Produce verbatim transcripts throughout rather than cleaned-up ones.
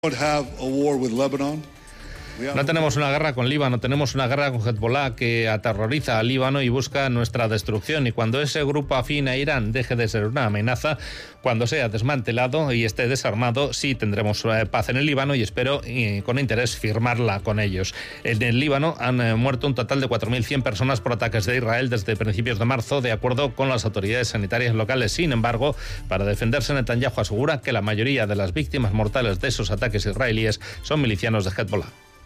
No tenemos una guerra con Líbano, tenemos una guerra con Hezbollah que aterroriza a Líbano y busca nuestra destrucción. Y cuando ese grupo afín a Irán deje de ser una amenaza, cuando sea desmantelado y esté desarmado, sí tendremos paz en el Líbano y espero y con interés firmarla con ellos. En el Líbano han eh, muerto un total de cuatro mil cien personas por ataques de Israel desde principios de marzo, de acuerdo con las autoridades sanitarias locales. Sin embargo, para defenderse, Netanyahu asegura que la mayoría de las víctimas mortales de esos ataques israelíes son milicianos de Hezbollah.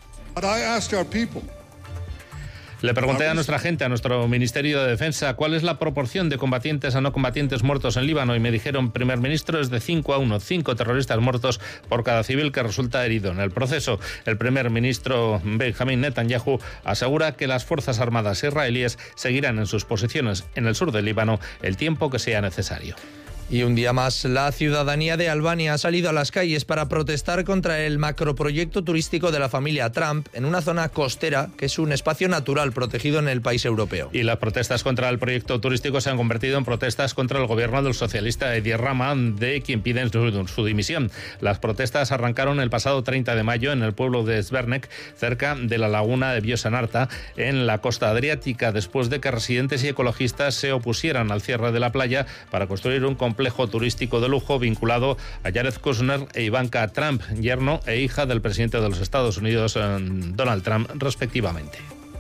Le pregunté a nuestra gente, a nuestro Ministerio de Defensa, cuál es la proporción de combatientes a no combatientes muertos en Líbano y me dijeron, primer ministro, es de cinco a uno, cinco terroristas muertos por cada civil que resulta herido. En el proceso, el primer ministro Benjamin Netanyahu asegura que las Fuerzas Armadas israelíes seguirán en sus posiciones en el sur del Líbano el tiempo que sea necesario. Y un día más, la ciudadanía de Albania ha salido a las calles para protestar contra el macroproyecto turístico de la familia Trump en una zona costera que es un espacio natural protegido en el país europeo. Y las protestas contra el proyecto turístico se han convertido en protestas contra el gobierno del socialista Edi Rama, de quien piden su, su dimisión. Las protestas arrancaron el pasado treinta de mayo en el pueblo de Zvernek, cerca de la laguna de Biosanarta, en la costa adriática, después de que residentes y ecologistas se opusieran al cierre de la playa para construir un complejo complejo turístico de lujo vinculado a Jared Kushner e Ivanka Trump, yerno e hija del presidente de los Estados Unidos, Donald Trump, respectivamente.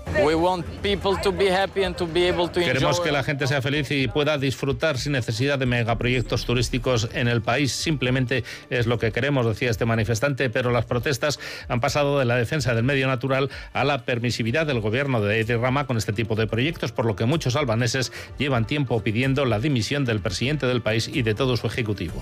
Queremos que la gente sea feliz y pueda disfrutar sin necesidad de megaproyectos turísticos en el país. Simplemente es lo que queremos, decía este manifestante, pero las protestas han pasado de la defensa del medio natural a la permisividad del gobierno de Edi Rama con este tipo de proyectos, por lo que muchos albaneses llevan tiempo pidiendo la dimisión del presidente del país y de todo su ejecutivo.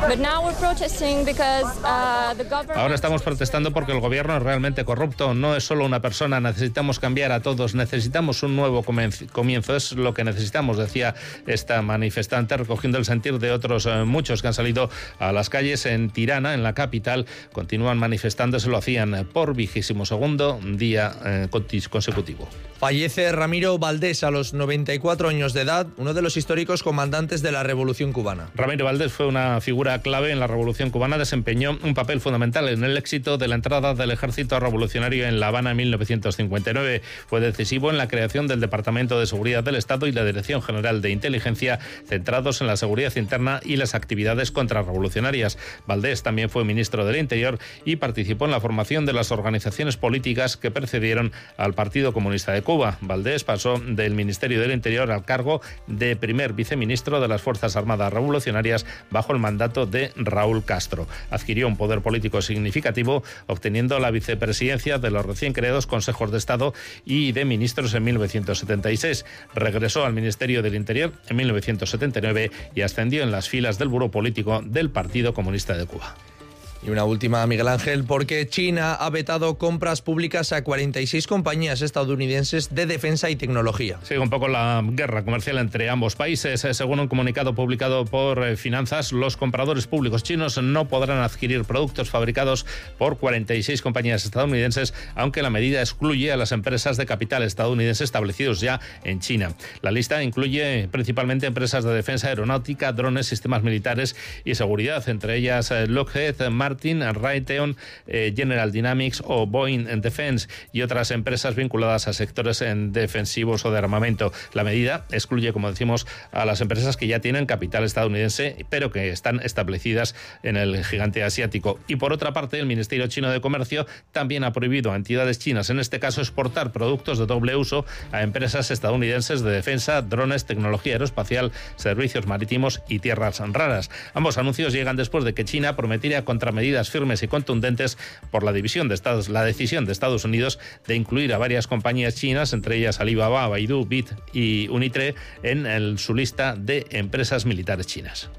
Ahora estamos protestando porque el gobierno es realmente corrupto, no es solo una persona, necesitamos cambiar a todos, necesitamos un nuevo comienzo, es lo que necesitamos, decía esta manifestante, recogiendo el sentir de otros eh, muchos que han salido a las calles en Tirana, en la capital, continúan manifestándose, lo hacían por vigésimo segundo día eh, consecutivo. Fallece Ramiro Valdés a los noventa y cuatro años de edad, uno de los históricos comandantes de la Revolución Cubana. Ramiro Valdés fue una figura clave en la Revolución Cubana, desempeñó un papel fundamental en el éxito de la entrada del ejército revolucionario en La Habana en mil novecientos cincuenta y nueve. Fue decisivo en la creación del Departamento de Seguridad del Estado y la Dirección General de Inteligencia, centrados en la seguridad interna y las actividades contrarrevolucionarias. Valdés también fue ministro del Interior y participó en la formación de las organizaciones políticas que precedieron al Partido Comunista de Cuba. Valdés pasó del Ministerio del Interior al cargo de primer viceministro de las Fuerzas Armadas Revolucionarias bajo el mandato de Raúl Castro. Adquirió un poder político significativo, obteniendo la vicepresidencia de los recién creados consejos de Estado y de ministros en mil novecientos setenta y seis. Regresó al Ministerio del Interior en mil novecientos setenta y nueve y ascendió en las filas del buró político del Partido Comunista de Cuba. Y una última, Miguel Ángel, porque China ha vetado compras públicas a cuarenta y seis compañías estadounidenses de defensa y tecnología. Sigue un poco la guerra comercial entre ambos países. Según un comunicado publicado por Finanzas, los compradores públicos chinos no podrán adquirir productos fabricados por cuarenta y seis compañías estadounidenses, aunque la medida excluye a las empresas de capital estadounidenses establecidos ya en China. La lista incluye principalmente empresas de defensa aeronáutica, drones, sistemas militares y seguridad, entre ellas Lockheed Martin, Raytheon, eh, General Dynamics o Boeing Defense y otras empresas vinculadas a sectores en defensivos o de armamento. La medida excluye, como decimos, a las empresas que ya tienen capital estadounidense, pero que están establecidas en el gigante asiático. Y por otra parte, el Ministerio Chino de Comercio también ha prohibido a entidades chinas, en este caso, exportar productos de doble uso a empresas estadounidenses de defensa, drones, tecnología aeroespacial, servicios marítimos y tierras raras. Ambos anuncios llegan después de que China prometiera contra medidas firmes y contundentes por la división de Estados, la decisión de Estados Unidos de incluir a varias compañías chinas, entre ellas Alibaba, Baidu, Bit y Unitre, en el, su lista de empresas militares chinas.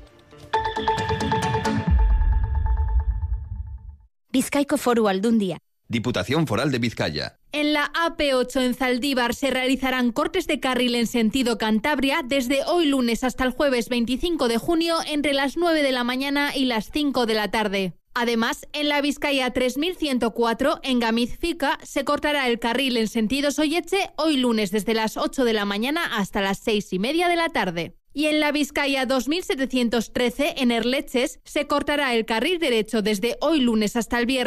Bizkaiko Foru Aldundia. Diputación Foral de Vizcaya. En la A P ocho en Zaldívar se realizarán cortes de carril en sentido Cantabria desde hoy lunes hasta el jueves veinticinco de junio entre las nueve de la mañana y las cinco de la tarde. Además, en la Vizcaya tres mil ciento cuatro, en Gamiz-Fica, se cortará el carril en sentido Soyeche hoy lunes desde las ocho de la mañana hasta las seis y media de la tarde. Y en la Vizcaya dos mil setecientos trece, en Erleches, se cortará el carril derecho desde hoy lunes hasta el viernes